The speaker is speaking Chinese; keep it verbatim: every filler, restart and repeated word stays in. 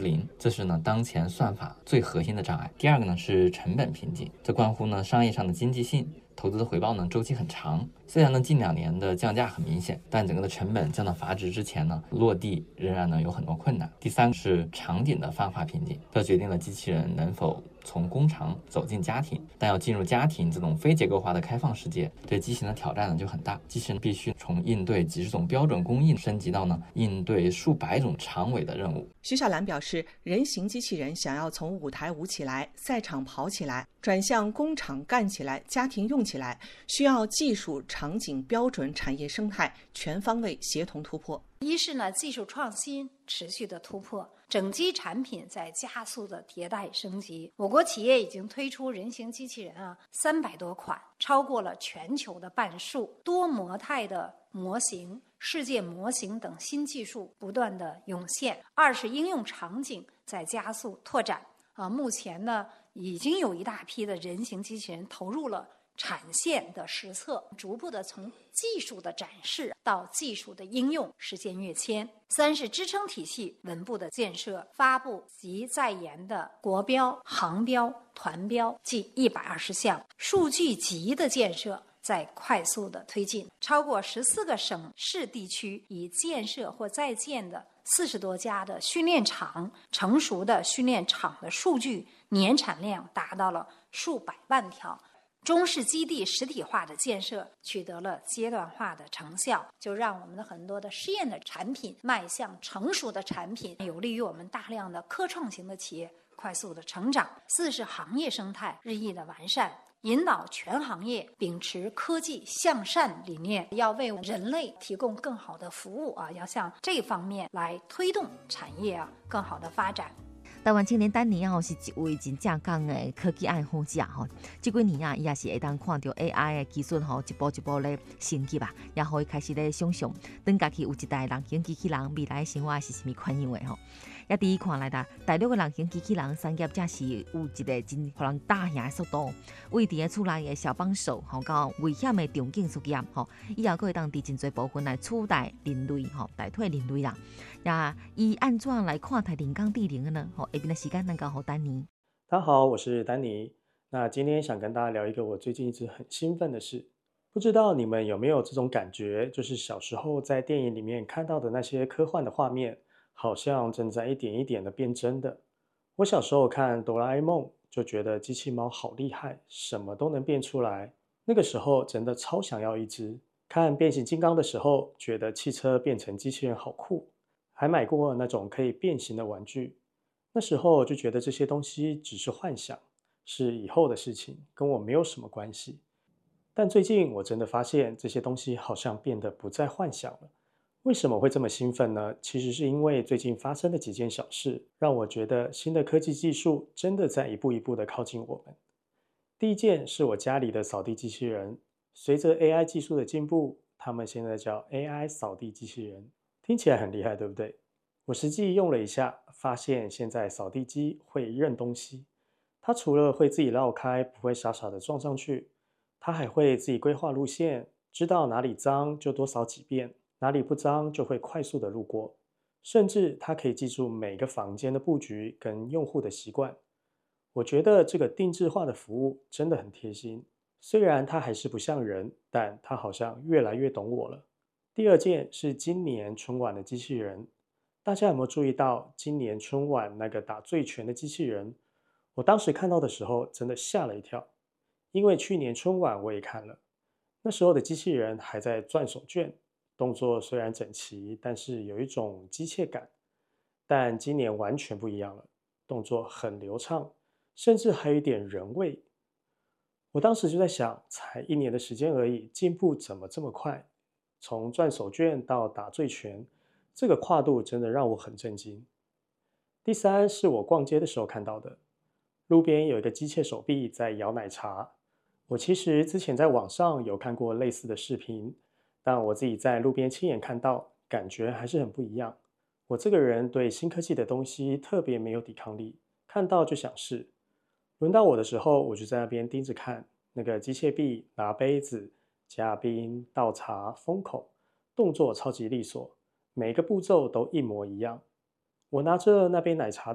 零，这是呢当前算法最核心的障碍。第二个呢是成本瓶颈，这关乎呢商业上的经济性，投资的回报呢周期很长。虽然呢近两年的降价很明显，但整个的成本降到阀值之前呢，落地仍然呢有很多困难。第三个是场景的泛化瓶颈，这决定了机器人能否从工厂走进家庭，但要进入家庭这种非结构化的开放世界，对机器人的挑战呢就很大。机器人必须从应对几十种标准工艺升级到呢应对数百种长尾的任务。 徐小兰表示，人形机器人想要从舞台舞起来、赛场跑起来，转向工厂干起来、家庭用起来，需要技术、场景、标准、产业生态全方位协同突破。 一是呢技术创新持续的突破，整机产品在加速的迭代升级。我国企业已经推出人形机器人啊三百多款，超过了全球的半数。多模态的模型、世界模型等新技术不断的涌现。二是应用场景在加速拓展啊，目前呢已经有一大批的人形机器人投入了产线的实测，逐步的从技术的展示到技术的应用实现跃迁。三是支撑体系稳步的建设，发布及在研的国标、航标、团标计一百二十项，数据集的建设在快速的推进，超过十四个省市地区已建设或在建的四十多家的训练场，成熟的训练场的数据年产量达到了数百万条。中式基地实体化的建设取得了阶段化的成效，就让我们的很多的试验的产品迈向成熟的产品，有利于我们大量的科创型的企业快速的成长。四是行业生态日益的完善，引导全行业秉持科技向善理念，要为人类提供更好的服务啊，要向这方面来推动产业啊更好的发展。 台湾青年丹尼啊，是一位真正讲的科技爱好者吼。这几年啊，伊也是会当看到 A I 的技术吼，一步一步咧升级吧，也可以开始咧想象，等家己有一台人形机器人，未来的生活是什么款样的吼。也第一看来啦，大陆的人形机器人产业真是有一个真互人打赢的速度，为伫个厝内的小帮手吼，到危险的场景作业吼，以后可会当伫真侪部分来取代人类吼，代替人类啦。呀，伊安怎来看待人工智能的呢？吼，下边的时间能够好丹尼。 大家好，我是丹尼。那今天想跟大家聊一个我最近一直很兴奋的事。不知道你们有没有这种感觉，就是小时候在电影里面看到的那些科幻的画面，好像正在一点一点的变真的。我小时候看哆啦 A 梦，就觉得机器猫好厉害，什么都能变出来。那个时候真的超想要一只。看变形金刚的时候，觉得汽车变成机器人好酷，还买过那种可以变形的玩具。那时候就觉得这些东西只是幻想，是以后的事情，跟我没有什么关系。但最近我真的发现这些东西好像变得不再幻想了。为什么会这么兴奋呢？其实是因为最近发生的几件小事，让我觉得新的科技技术真的在一步一步的靠近我们。第一件是我家里的扫地机器人，随着 A I 技术的进步，他们现在叫 A I 扫地机器人，听起来很厉害，对不对？我实际用了一下，发现现在扫地机会认东西。它除了会自己绕开，不会傻傻的撞上去，它还会自己规划路线，知道哪里脏就多扫几遍，哪里不脏就会快速的路过。甚至它可以记住每个房间的布局跟用户的习惯。我觉得这个定制化的服务真的很贴心。虽然它还是不像人，但它好像越来越懂我了。第二件是今年春晚的机器人。大家有没有注意到今年春晚那个打醉拳的机器人？我当时看到的时候真的吓了一跳，因为去年春晚我也看了，那时候的机器人还在转手绢，动作虽然整齐，但是有一种机械感。但今年完全不一样了，动作很流畅，甚至还有一点人味。我当时就在想，才一年的时间而已，进步怎么这么快？从转手绢到打醉拳，这个跨度真的让我很震惊。第三是我逛街的时候看到的，路边有一个机械手臂在摇奶茶。我其实之前在网上有看过类似的视频，但我自己在路边亲眼看到，感觉还是很不一样。我这个人对新科技的东西特别没有抵抗力，看到就想试。轮到我的时候，我就在那边盯着看，那个机械臂拿杯子、加冰、倒茶、封口，动作超级利索，每个步骤都一模一样。我拿着那杯奶茶